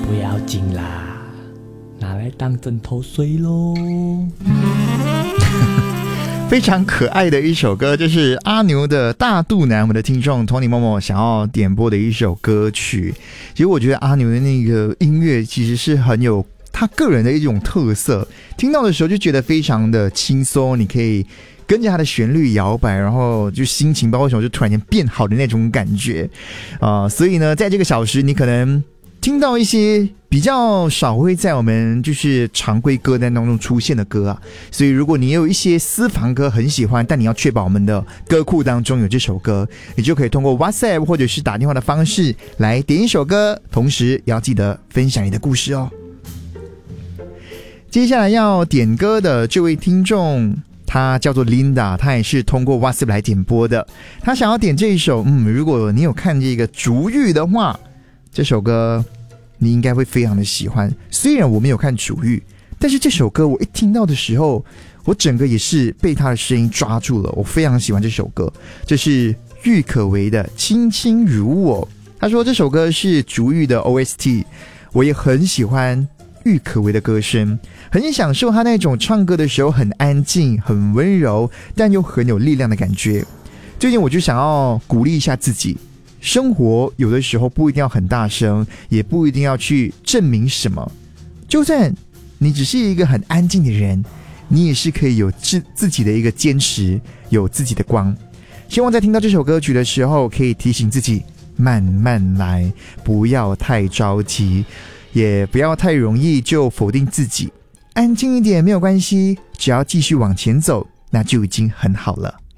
不要紧啦，拿来当枕头睡咯。 非常可爱的一首歌，这是阿牛的大肚腩，我们的听众 Tony Momo 想要点播的一首歌曲。其实我觉得阿牛的那个音乐其实是很有他个人的一种特色，听到的时候就觉得非常的轻松，你可以跟着他的旋律摇摆，然后就心情包括什么就突然间变好的那种感觉所以呢，在这个小时你可能听到一些比较少会在我们就是常规歌单当中出现的歌所以如果你有一些私房歌很喜欢，但你要确保我们的歌库当中有这首歌，你就可以通过 WhatsApp 或者是打电话的方式来点一首歌，同时也要记得分享你的故事哦。接下来要点歌的这位听众他叫做 Linda， 他也是通过 WhatsApp 来点播的，他想要点这一首如果你有看这个竹玉的话，这首歌你应该会非常的喜欢。虽然我没有看竹玉，但是这首歌我一听到的时候，我整个也是被他的声音抓住了，我非常喜欢这首歌。这是郁可唯的《轻轻如我》，他说这首歌是竹玉的 OST， 我也很喜欢郁可唯的歌声，很享受他那种唱歌的时候很安静很温柔但又很有力量的感觉。最近我就想要鼓励一下自己，生活有的时候不一定要很大声，也不一定要去证明什么，就算你只是一个很安静的人，你也是可以有自己的一个坚持，有自己的光。希望在听到这首歌曲的时候可以提醒自己慢慢来，不要太着急，也不要太容易就否定自己，安静一点没有关系，只要继续往前走，那就已经很好了。